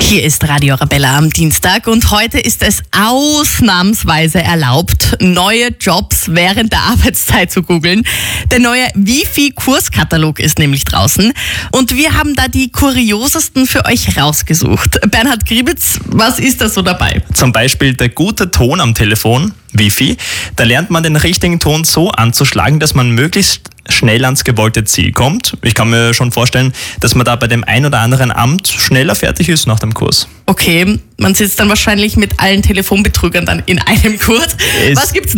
Hier ist Radio Arabella am Dienstag und heute ist es ausnahmsweise erlaubt, neue Jobs während der Arbeitszeit zu googeln. Der neue Wifi-Kurskatalog ist nämlich draußen und wir haben da die kuriosesten für euch rausgesucht. Bernhard Griebitz, was ist da so dabei? Zum Beispiel der gute Ton am Telefon, Wifi. Da lernt man den richtigen Ton so anzuschlagen, dass man möglichst schnell ans gewollte Ziel kommt. Ich kann mir schon vorstellen, dass man da bei dem ein oder anderen Amt schneller fertig ist nach dem Kurs. Okay, man sitzt dann wahrscheinlich mit allen Telefonbetrügern dann in einem Kurs. Was gibt's